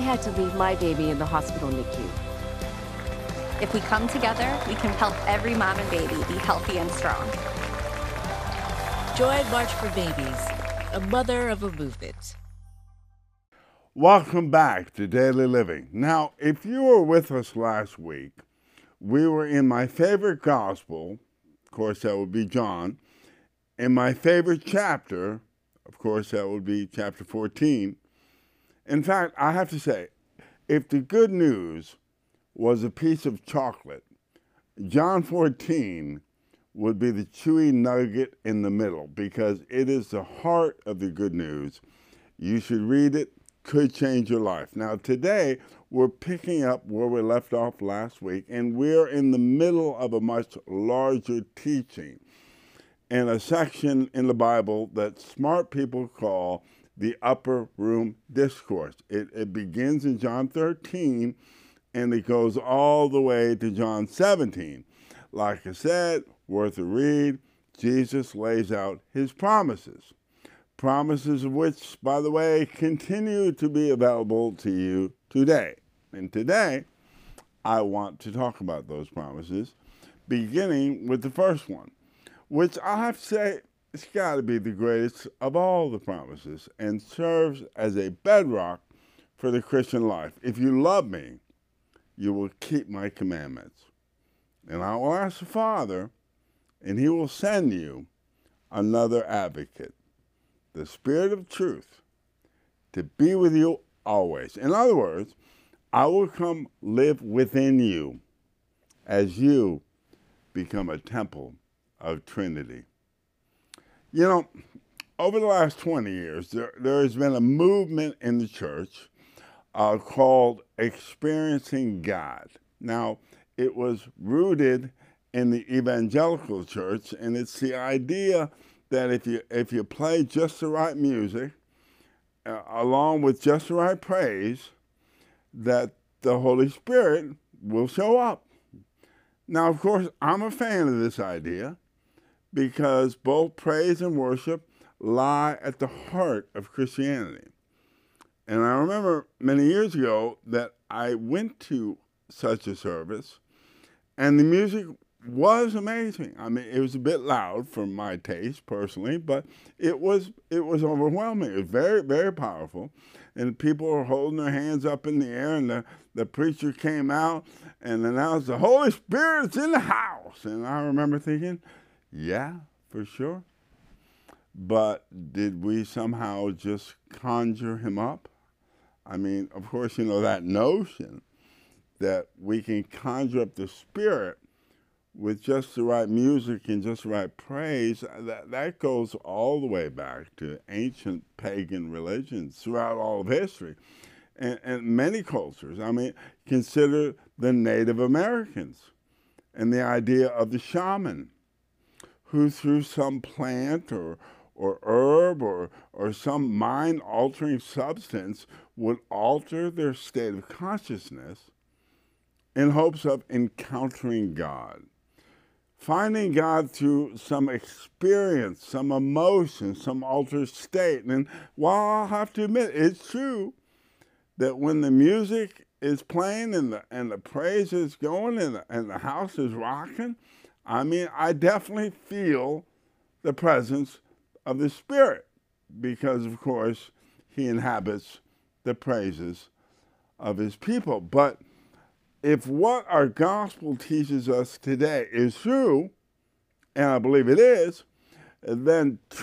had to leave my baby in the hospital NICU. If we come together, we can help every mom and baby be healthy and strong. Join March for Babies, a mother of a movement. Welcome back to Daily Living. Now, if you were with us last week, we were in my favorite gospel, of course that would be John, in my favorite chapter, of course that would be chapter 14. In fact, I have to say, if the good news was a piece of chocolate, John 14 would be the chewy nugget in the middle because it is the heart of the good news. You should read it. Could change your life. Now today we're picking up where we left off last week, and we're in the middle of a much larger teaching in a section in the Bible that smart people call the Upper Room Discourse. It begins in John 13 and it goes all the way to John 17. Like I said, worth a read. Jesus lays out his promises. Promises of which, by the way, continue to be available to you today. And today, I want to talk about those promises, beginning with the first one, which I have to say, it's got to be the greatest of all the promises and serves as a bedrock for the Christian life. If you love me, you will keep my commandments. And I will ask the Father, and he will send you another advocate, the Spirit of truth, to be with you always. In other words, I will come live within you as you become a temple of Trinity. You know, over the last 20 years, there has been a movement in the church called Experiencing God. Now, it was rooted in the evangelical church, and it's the idea that if you play just the right music, along with just the right praise, that the Holy Spirit will show up. Now, of course, I'm a fan of this idea because both praise and worship lie at the heart of Christianity. And I remember many years ago that I went to such a service, and the music was amazing. I mean, it was a bit loud for my taste personally, but it was overwhelming. It was very, very powerful. And people were holding their hands up in the air, and the preacher came out and announced, "The Holy Spirit's in the house." And I remember thinking, yeah, for sure. But did we somehow just conjure him up? I mean, of course, you know, that notion that we can conjure up the Spirit with just the right music and just the right praise, that goes all the way back to ancient pagan religions throughout all of history and many cultures. I mean, consider the Native Americans and the idea of the shaman who through some plant or herb or some mind-altering substance would alter their state of consciousness in hopes of encountering God. Finding God through some experience, some emotion, some altered state. And while I'll have to admit, it's true that when the music is playing and the praise is going and the house is rocking, I mean, I definitely feel the presence of the Spirit because, of course, he inhabits the praises of his people. But if what our gospel teaches us today is true, and I believe it is, then